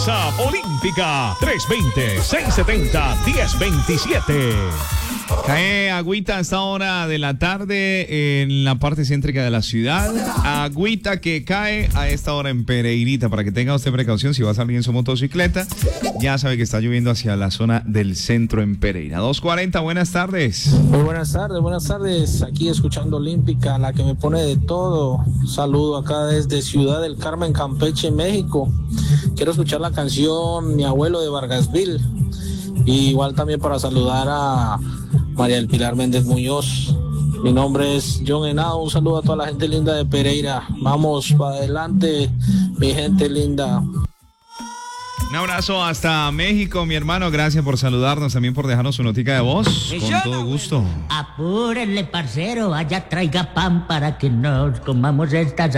WhatsApp Olímpica 320-670-1027. Cae agüita a esta hora de la tarde en la parte céntrica de la ciudad. Agüita que cae a esta hora en Pereirita, para que tenga usted precaución si va a salir en su motocicleta. Ya sabe que está lloviendo hacia la zona del centro en Pereira. 2:40, buenas tardes. Muy buenas tardes. Aquí escuchando Olímpica, la que me pone de todo. Saludo acá desde Ciudad del Carmen, Campeche, México. Quiero escuchar la canción Mi Abuelo de Vargasville. Y igual también para saludar a María del Pilar Méndez Muñoz. Mi nombre es John Henao. Un saludo a toda la gente linda de Pereira. Vamos para adelante, mi gente linda. Un abrazo hasta México, mi hermano. Gracias por saludarnos, también por dejarnos su notica de voz. Con todo gusto. Apúrenle, parcero. Allá traiga pan para que nos comamos estas